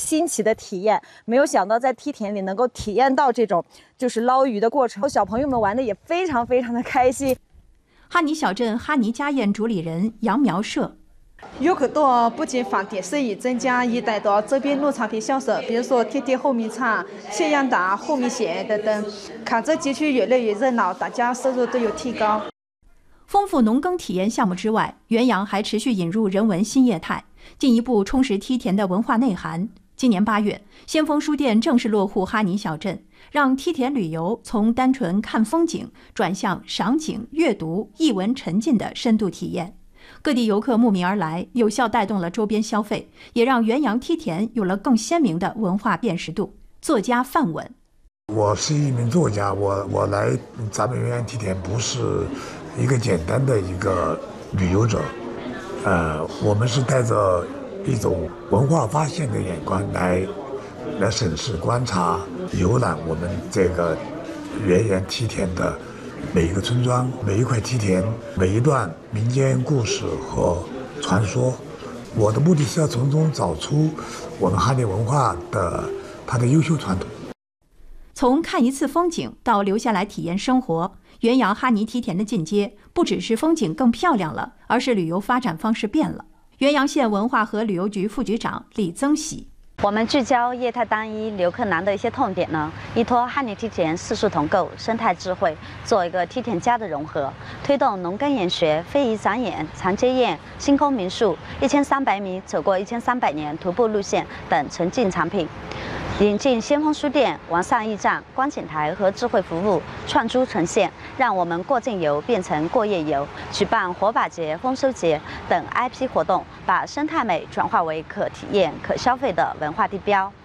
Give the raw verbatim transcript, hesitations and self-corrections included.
新奇的体验。没有想到在梯田里能够体验到这种就是捞鱼的过程，小朋友们玩的也非常非常的开心。 哈尼小镇哈尼家宴主理人杨苗社。 游客多不仅饭店生意增加，也带动周边农产品销售，比如说天天红米肠、咸阳蛋、红米线等等。看着街区越来越热闹，大家收入都有提高。 丰富农耕体验项目之外，元阳还持续引入人文新业态，进一步充实梯田的文化内涵。今年八月，先锋书店正式落户哈尼小镇，让梯田旅游从单纯看风景转向赏景、阅读、艺文沉浸的深度体验。各地游客慕名而来，有效带动了周边消费，也让元阳梯田有了更鲜明的文化辨识度。作家范稳， 我是一名作家，我我来咱们元阳梯田不是一个简单的一个旅游者，呃，我们是带着一种文化发现的眼光来来审视、观察、游览我们这个元阳梯田的每一个村庄、每一块梯田、每一段民间故事和传说。我的目的是要从中找出我们哈尼文化的它的优秀传统。 从看一次风景到留下来体验生活，元阳哈尼梯田的进阶不只是风景更漂亮了，而是旅游发展方式变了。元阳县文化和旅游局副局长李增喜。 我们聚焦业态单一、游客难的一些痛点呢，依托哈尼梯田四树同构、生态智慧，做一个梯田家的融合，推动农耕研学、非遗展演、长街宴、星空民宿、一千三百米走过一千三百年徒步路线等沉浸产品。引进先锋书店、完善驿站、观景台和智慧服务，串珠呈现，让我们过境游变成过夜游。举办火把节、丰收节等 I P 活动，把生态美转化为可体验、可消费的文化地标。